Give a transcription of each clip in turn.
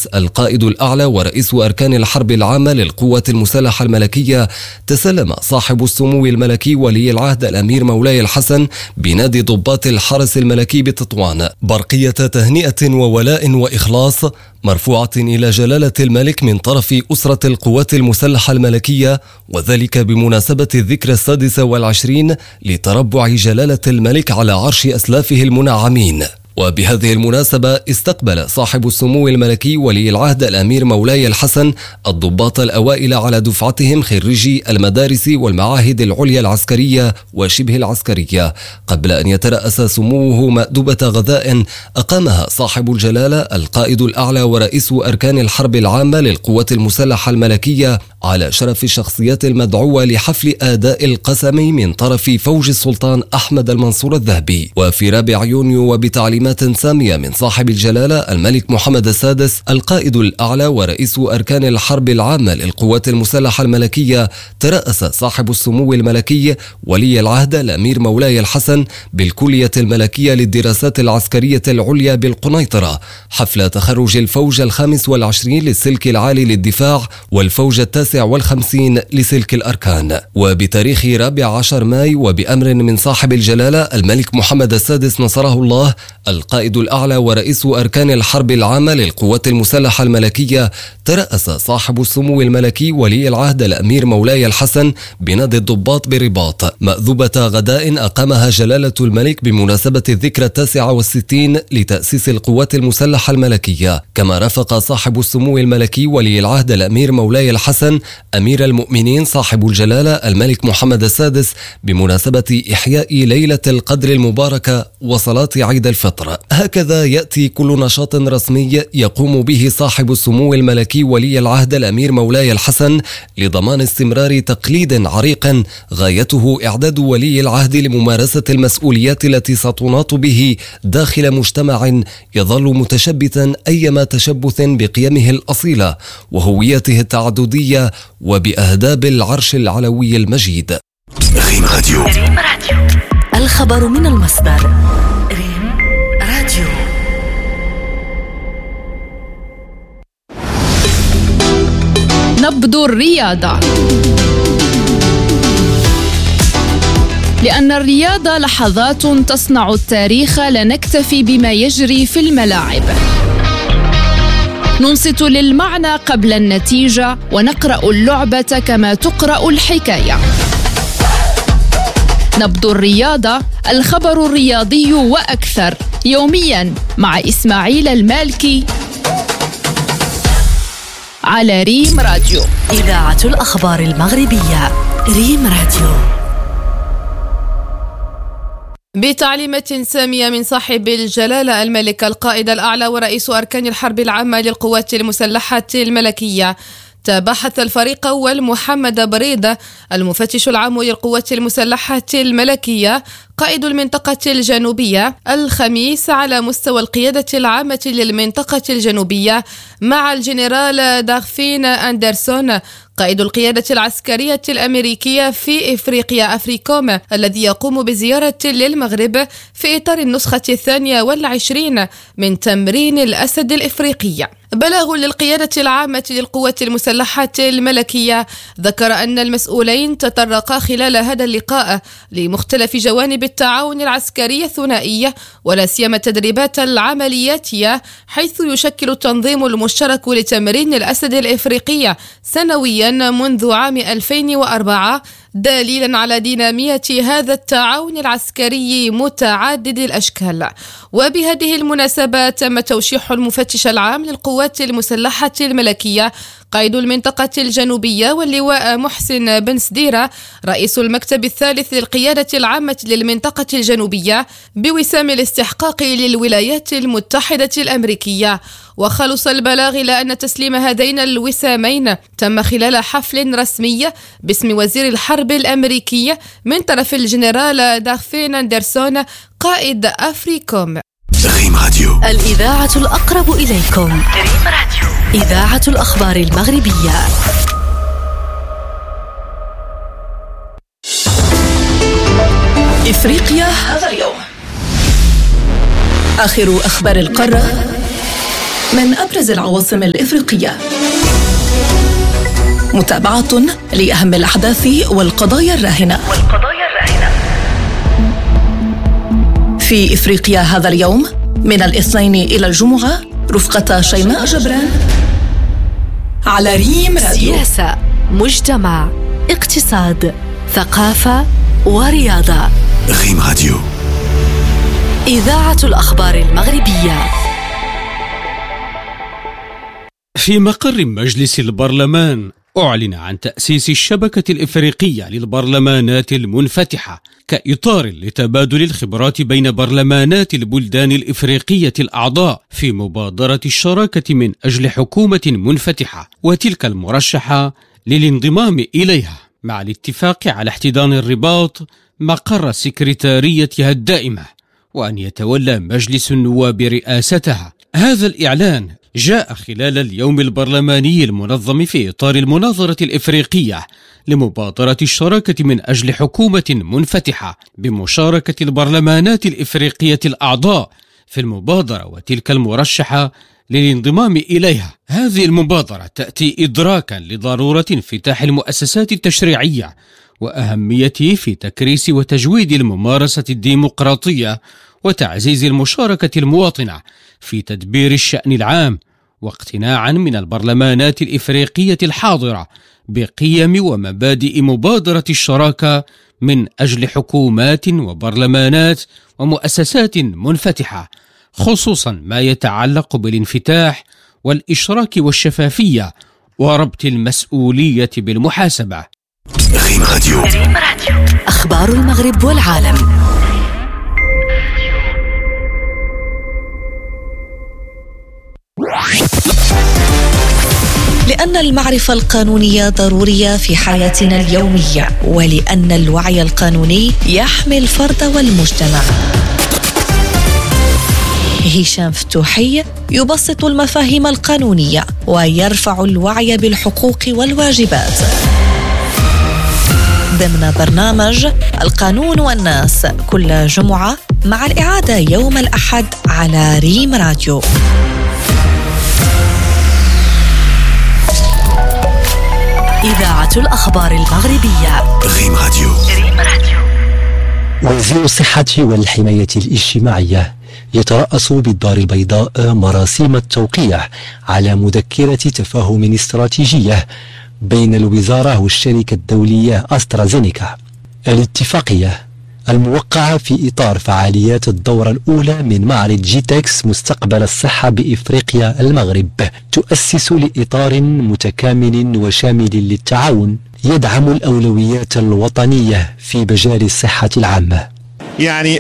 السادس القائد الأعلى ورئيس أركان الحرب العامة للقوات المسلحة الملكية، تسلم صاحب السمو الملكي ولي العهد الأمير مولاي الحسن بنادي ضباط الحرس الملكي بتطوان برقية تهنئة وولاء وإخلاص مرفوعة إلى جلالة الملك من طرف أسرة القوات المسلحة الملكية، وذلك بمناسبة الذكرى 26 لتربع جلالة الملك على عرش أسلافه المنعمين. وبهذه المناسبة استقبل صاحب السمو الملكي ولي العهد الأمير مولاي الحسن الضباط الأوائل على دفعتهم خريجي المدارس والمعاهد العليا العسكرية وشبه العسكرية، قبل أن يترأس سموه مأدبة غذاء أقامها صاحب الجلالة القائد الأعلى ورئيس أركان الحرب العامة للقوات المسلحة الملكية على شرف الشخصيات المدعوة لحفل آداء القسم من طرف فوج السلطان أحمد المنصور الذهبي. وفي 4 يونيو وبتعليمات سامية من صاحب الجلالة الملك محمد السادس القائد الأعلى ورئيس أركان الحرب العامة للقوات المسلحة الملكية، ترأس صاحب السمو الملكي ولي العهد الأمير مولاي الحسن بالكلية الملكية للدراسات العسكرية العليا بالقنيطرة حفل تخرج الفوج 25 للسلك العالي للدفاع والفوج 59 لسلك الأركان. وبتاريخ 14 مايو وبأمر من صاحب الجلالة الملك محمد السادس نصره الله القائد الأعلى ورئيس أركان الحرب العامة للقوات المسلحة الملكية، ترأس صاحب السمو الملكي ولي العهد الأمير مولاي الحسن بنادي الضباط برباط مأذوبة غداء أقامها جلالة الملك بمناسبة الذكرى 69 لتأسيس القوات المسلحة الملكية. كما رافق صاحب السمو الملكي ولي العهد الأمير مولاي الحسن أمير المؤمنين صاحب الجلالة الملك محمد السادس بمناسبة إحياء ليلة القدر المباركة وصلاة عيد الفطر. هكذا يأتي كل نشاط رسمي يقوم به صاحب السمو الملكي ولي العهد الأمير مولاي الحسن لضمان استمرار تقليد عريق غايته إعداد ولي العهد لممارسة المسؤوليات التي ستناط به داخل مجتمع يظل متشبتا أيما تشبث بقيمه الأصيلة وهويته التعددية وبأهداب العرش العلوي المجيد. ريم راديو. الخبر من المصدر. ريم راديو. نبض الرياضة. لأن الرياضة لحظات تصنع التاريخ، لا نكتفي بما يجري في الملاعب. ننصت للمعنى قبل النتيجة ونقرأ اللعبة كما تقرأ الحكاية. نبض الرياضة، الخبر الرياضي وأكثر، يومياً مع إسماعيل المالكي على ريم راديو، إذاعة الأخبار المغربية. ريم راديو. بتعليمات سامية من صاحب الجلالة الملك القائد الأعلى ورئيس أركان الحرب العامة للقوات المسلحة الملكية، تباحث الفريق أول محمد بريدة المفتش العام للقوات المسلحة الملكية قائد المنطقة الجنوبية الخميس على مستوى القيادة العامة للمنطقة الجنوبية مع الجنرال داغفين أندرسون قائد القيادة العسكرية الأمريكية في إفريقيا أفريكوم، الذي يقوم بزيارة للمغرب في إطار النسخة 22 من تمرين الأسد الإفريقي. بلاغ للقيادة العامة للقوات المسلحة الملكية ذكر أن المسؤولين تطرقا خلال هذا اللقاء لمختلف جوانب التعاون العسكري الثنائي ولا سيما التدريبات العملياتية، حيث يشكل التنظيم المشترك لتمرين الأسد الإفريقي سنويا منذ عام 2004 دليلا على دينامية هذا التعاون العسكري متعدد الأشكال. وبهذه المناسبة تم توشيح المفتش العام للقوات المسلحة الملكية قائد المنطقة الجنوبية واللواء محسن بن سديرة رئيس المكتب الثالث للقيادة العامة للمنطقة الجنوبية بوسام الاستحقاق للولايات المتحدة الأمريكية. وخلص البلاغ إلى أن تسليم هذين الوسامين تم خلال حفل رسمي باسم وزير الحرب الأمريكي من طرف الجنرال داغفين أندرسون قائد أفريكوم. ريم راديو، الإذاعة الأقرب إليكم. ريم راديو، إذاعة الأخبار المغربية. إفريقيا هذا اليوم، آخر أخبار القارة من أبرز العواصم الإفريقية، متابعة لأهم الأحداث والقضايا الراهنة في إفريقيا هذا اليوم من الاثنين إلى الجمعة، رفقة شيماء جبران على ريم راديو. سياسة، مجتمع، اقتصاد، ثقافة ورياضة. ريم راديو، إذاعة الأخبار المغربية. في مقر مجلس البرلمان أعلن عن تأسيس الشبكة الإفريقية للبرلمانات المنفتحة كإطار لتبادل الخبرات بين برلمانات البلدان الإفريقية الأعضاء في مبادرة الشراكة من أجل حكومة منفتحة، وتلك المرشحة للانضمام إليها، مع الاتفاق على احتضان الرباط مقر سكرتاريتها الدائمة، وأن يتولى مجلس النواب رئاستها. هذا الإعلان جاء خلال اليوم البرلماني المنظم في إطار المناظرة الإفريقية لمبادرة الشراكة من أجل حكومة منفتحة بمشاركة البرلمانات الإفريقية الأعضاء في المبادرة وتلك المرشحة للانضمام إليها. هذه المبادرة تأتي إدراكا لضرورة انفتاح المؤسسات التشريعية وأهميته في تكريس وتجويد الممارسة الديمقراطية وتعزيز المشاركة المواطنة في تدبير الشأن العام، واقتناعا من البرلمانات الإفريقية الحاضرة بقيم ومبادئ مبادرة الشراكة من أجل حكومات وبرلمانات ومؤسسات منفتحة، خصوصا ما يتعلق بالانفتاح والإشراك والشفافية وربط المسؤولية بالمحاسبة. ريم راديو، أخبار المغرب والعالم. لأن المعرفة القانونية ضرورية في حياتنا اليومية، ولأن الوعي القانوني يحمي الفرد والمجتمع. هشام فتوحي يبسط المفاهيم القانونية ويرفع الوعي بالحقوق والواجبات ضمن برنامج القانون والناس كل جمعة، مع الإعادة يوم الأحد على ريم راديو. إذاعة الأخبار المغربية. ريم راديو. وزير الصحة والحماية الاجتماعية يترأس بالدار البيضاء مراسيم التوقيع على مذكرة تفاهم استراتيجية بين الوزارة والشركة الدولية أسترازينيكا. الاتفاقية الموقعة في إطار فعاليات الدورة الأولى من معرض جيتكس مستقبل الصحة بإفريقيا المغرب تؤسس لإطار متكامل وشامل للتعاون يدعم الأولويات الوطنية في مجال الصحة العامة. يعني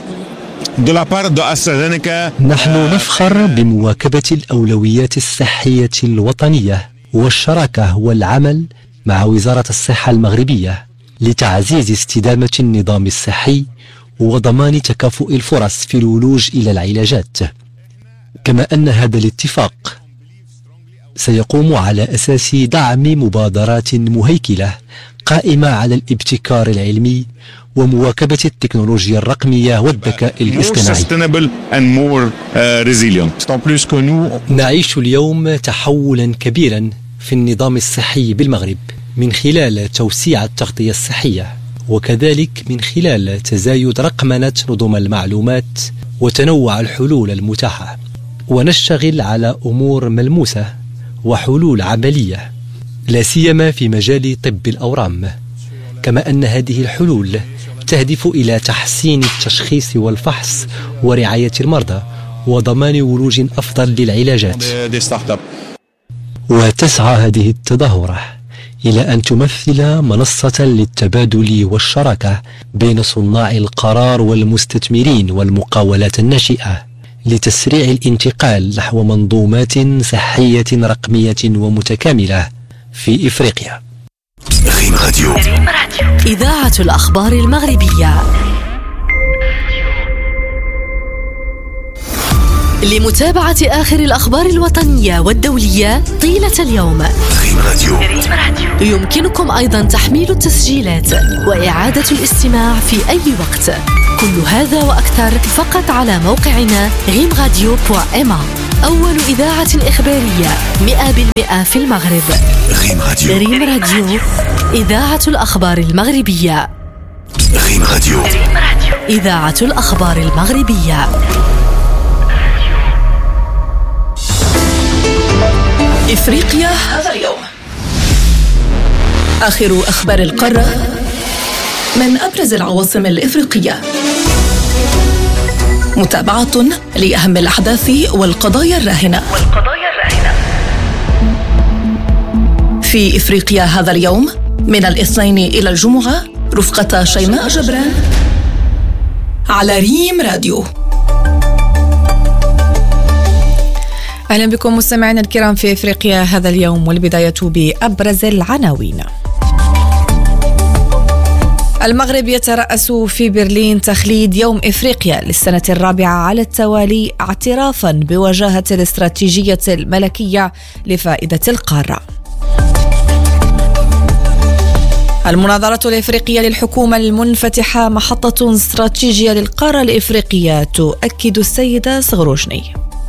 نحن نفخر بمواكبة الأولويات الصحية الوطنية والشراكة والعمل مع وزارة الصحة المغربية لتعزيز استدامة النظام الصحي وضمان تكافؤ الفرص في الولوج إلى العلاجات. كما أن هذا الاتفاق سيقوم على أساس دعم مبادرات مهيكلة قائمة على الابتكار العلمي ومواكبة التكنولوجيا الرقمية والذكاء الاصطناعي. نعيش اليوم تحولا كبيرا في النظام الصحي بالمغرب من خلال توسيع التغطية الصحية، وكذلك من خلال تزايد رقمنة نظم المعلومات وتنوع الحلول المتاحة، ونشتغل على أمور ملموسة وحلول عملية لا سيما في مجال طب الأورام. كما أن هذه الحلول تهدف إلى تحسين التشخيص والفحص ورعاية المرضى وضمان ولوج أفضل للعلاجات. وتسعى هذه التظاهرة إلى أن تمثل منصة للتبادل والشراكة بين صناع القرار والمستثمرين والمقاولات الناشئة لتسريع الانتقال نحو منظومات صحية رقمية ومتكاملة في إفريقيا. ريم راديو. إذاعة الأخبار المغربية. لمتابعة آخر الأخبار الوطنية والدولية طيلة اليوم، ريم راديو. يمكنكم أيضا تحميل التسجيلات وإعادة الاستماع في أي وقت. كل هذا وأكثر فقط على موقعنا rimradio.ma. أول إذاعة إخبارية 100% في المغرب. ريم راديو. ريم راديو، إذاعة الأخبار المغربية. ريم راديو. إذاعة الأخبار المغربية. إفريقيا هذا اليوم. آخر أخبار القارة من أبرز العواصم الإفريقية. متابعة لأهم الأحداث والقضايا الراهنة. في إفريقيا هذا اليوم من الاثنين إلى الجمعة رفقة شيماء جبران على ريم راديو. أهلا بكم مستمعينا الكرام في إفريقيا هذا اليوم، والبداية بأبرز العناوين. المغرب يترأس في برلين تخليد يوم إفريقيا للسنة الرابعة على التوالي اعترافا بوجاهة الاستراتيجية الملكية لفائدة القارة. المناظرة الإفريقية للحكومة المنفتحة محطة استراتيجية للقارة الإفريقية، تؤكد السيدة صغروشني.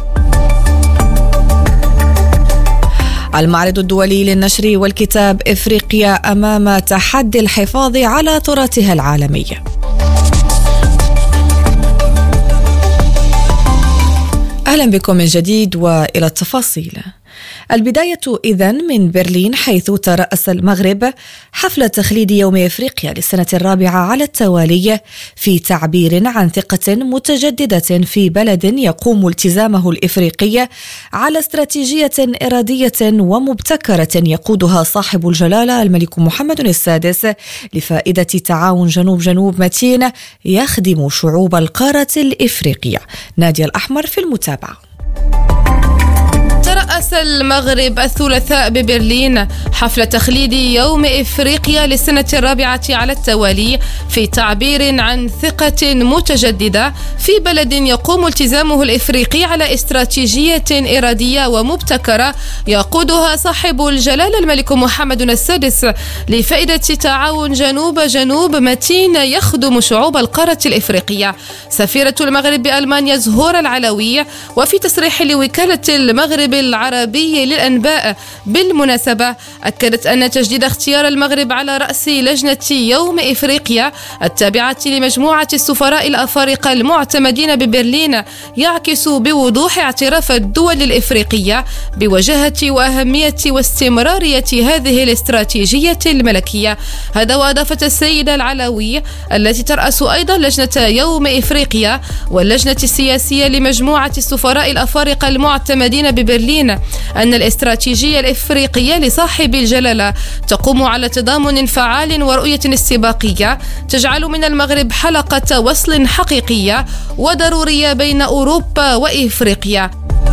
المعرض الدولي للنشر والكتاب إفريقيا أمام تحدي الحفاظ على تراثها العالمي. أهلا بكم من جديد وإلى التفاصيل. البداية إذن من برلين، حيث ترأس المغرب حفل تخليد يوم إفريقيا للسنة الرابعة على التوالي في تعبير عن ثقة متجددة في بلد يقوم التزامه الإفريقي على استراتيجية إرادية ومبتكرة يقودها صاحب الجلالة الملك محمد السادس لفائدة تعاون جنوب متين يخدم شعوب القارة الإفريقية. نادية الأحمر في المتابعة. ترأس المغرب الثلاثاء ببرلين حفل تخليد يوم إفريقيا للسنة الرابعة على التوالي في تعبير عن ثقة متجددة في بلد يقوم التزامه الإفريقي على استراتيجية إرادية ومبتكرة يقودها صاحب الجلالة الملك محمد السادس لفائدة تعاون جنوب متين يخدم شعوب القارة الإفريقية. سفيرة المغرب بألمانيا زهور العلوي، وفي تصريح لوكالة المغرب العربي للأنباء بالمناسبة، أكدت أن تجديد اختيار المغرب على رأس لجنة يوم إفريقيا التابعة لمجموعة السفراء الأفارقة المعتمدين ببرلين يعكس بوضوح اعتراف الدول الإفريقية بوجاهة وأهمية واستمرارية هذه الاستراتيجية الملكية. هذا وأضافت السيدة العلوي التي ترأس أيضا لجنة يوم إفريقيا واللجنة السياسية لمجموعة السفراء الأفارقة المعتمدين ببرلين أن الاستراتيجية الإفريقية لصاحب الجلالة تقوم على تضامن فعال ورؤية استباقية تجعل من المغرب حلقة وصل حقيقية وضرورية بين أوروبا وإفريقيا.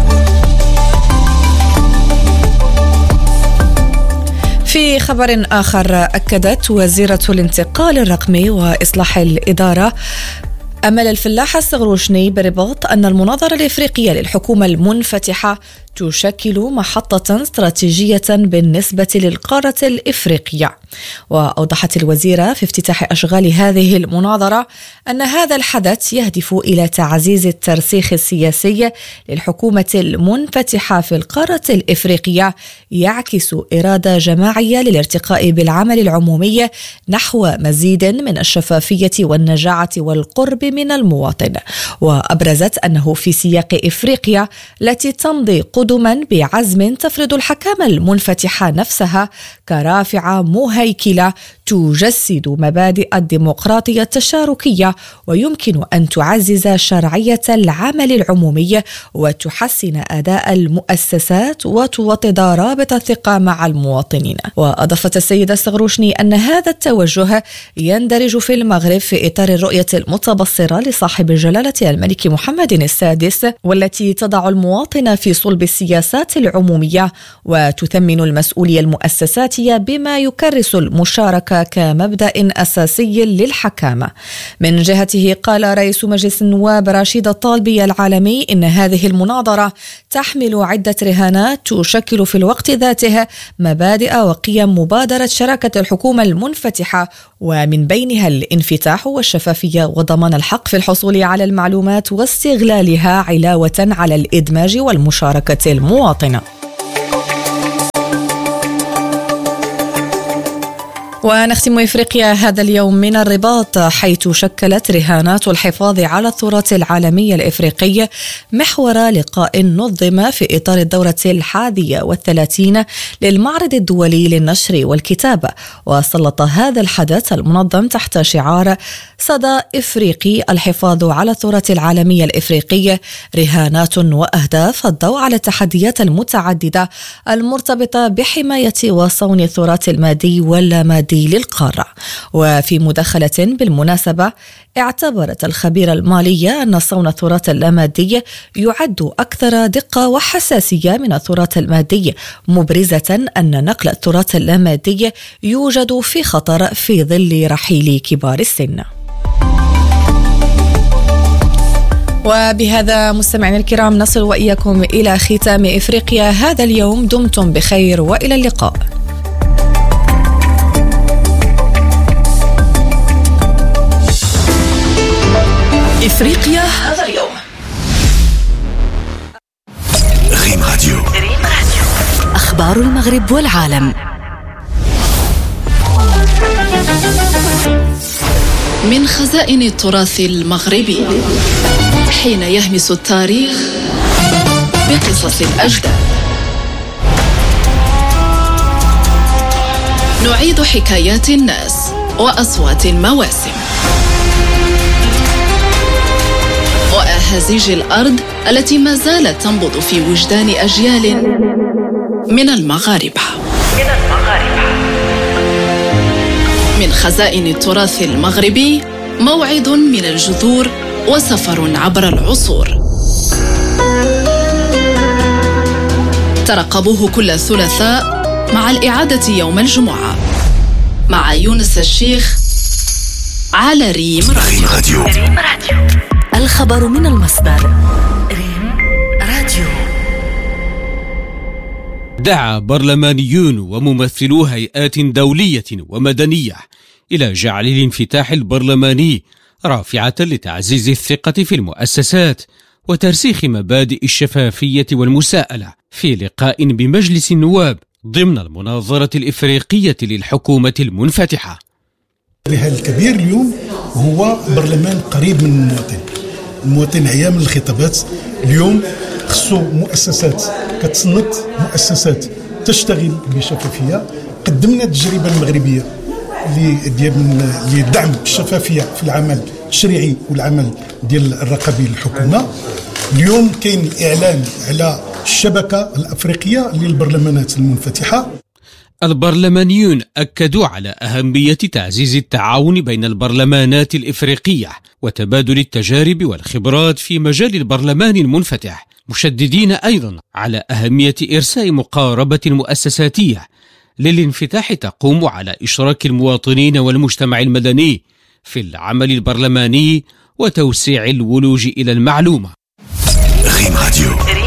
في خبر آخر، أكدت وزيرة الانتقال الرقمي وإصلاح الإدارة أمل الفلاح الصغروشني برباط أن المناظرة الإفريقية للحكومة المنفتحة تشكل محطة استراتيجية بالنسبة للقارة الإفريقية. وأوضحت الوزيرة في افتتاح أشغال هذه المناظرة أن هذا الحدث يهدف إلى تعزيز الترسيخ السياسي للحكومة المنفتحة في القارة الإفريقية، يعكس إرادة جماعية للارتقاء بالعمل العمومي نحو مزيد من الشفافية والنجاعة والقرب من المواطن. وأبرزت أنه في سياق إفريقيا التي تمضي قدما بعزم تفرض الحكامة المنفتحة نفسها كرافعة مهيكلة تجسد مبادئ الديمقراطية التشاركية، ويمكن أن تعزز شرعية العمل العمومي وتحسن أداء المؤسسات وتوطد رابط الثقة مع المواطنين. وأضافت السيدة الصغروشني أن هذا التوجه يندرج في المغرب في إطار الرؤية المتبصرة لصاحب الجلالة الملك محمد السادس، والتي تضع المواطن في صلب السياسات العمومية وتثمن المسؤولية المؤسساتية بما يكرس المشاركة كمبدأ أساسي للحكامة. من جهته قال رئيس مجلس النواب رشيد الطالبي العالمي إن هذه المناظرة تحمل عدة رهانات تشكل في الوقت ذاته مبادئ وقيم مبادرة شراكة الحكومة المنفتحة، ومن بينها الانفتاح والشفافية وضمان الحق في الحصول على المعلومات واستغلالها علاوة على الإدماج والمشاركة المواطنة. ونختم إفريقيا هذا اليوم من الرباط، حيث شكلت رهانات الحفاظ على التراث العالمي الإفريقي محور لقاء نظم في إطار الدورة 31 للمعرض الدولي للنشر والكتابة. وسلط هذا الحدث المنظم تحت شعار صدى إفريقي الحفاظ على التراث العالمي الإفريقي رهانات وأهداف الضوء على التحديات المتعددة المرتبطة بحماية وصون التراث المادي واللامادي للقارة. وفي مداخلة بالمناسبة اعتبرت الخبيرة المالية أن صون التراث اللامادي يعد أكثر دقة وحساسية من التراث المادي، مبرزة أن نقل التراث اللامادي يوجد في خطر في ظل رحيل كبار السن. وبهذا مستمعينا الكرام نصل وإياكم إلى ختام إفريقيا هذا اليوم. دمتم بخير وإلى اللقاء. إفريقيا هذا اليوم. ريم راديو. أخبار المغرب والعالم. من خزائن التراث المغربي، حين يهمس التاريخ بقصص الأجداد، نعيد حكايات الناس وأصوات المواسم وأهازيج الأرض التي ما زالت تنبض في وجدان أجيال من المغاربة. من خزائن التراث المغربي، موعد من الجذور وسفر عبر العصور. ترقبوه كل ثلاثاء مع الإعادة يوم الجمعة مع يونس الشيخ على ريم راديو. الخبر من المصدر. ريم راديو. دعا برلمانيون وممثلو هيئات دولية ومدنية إلى جعل الانفتاح البرلماني رافعة لتعزيز الثقة في المؤسسات وترسيخ مبادئ الشفافية والمساءلة في لقاء بمجلس النواب ضمن المناظرة الإفريقية للحكومة المنفتحة. الهدف الكبير اليوم هو برلمان قريب من المواطن عيا من الخطابات. اليوم خصو مؤسسات كتصنت، مؤسسات تشتغل بشفافية. قدمنا التجربة المغربية لدعم الشفافية في العمل التشريعي والعمل ديال الرقابي للحكومة. اليوم كاين الإعلان على الشبكة الأفريقية للبرلمانات المنفتحة. البرلمانيون أكدوا على أهمية تعزيز التعاون بين البرلمانات الإفريقية وتبادل التجارب والخبرات في مجال البرلمان المنفتح، مشددين أيضا على أهمية إرساء مقاربة مؤسساتية للانفتاح تقوم على إشراك المواطنين والمجتمع المدني في العمل البرلماني وتوسيع الولوج إلى المعلومة. ريم راديو.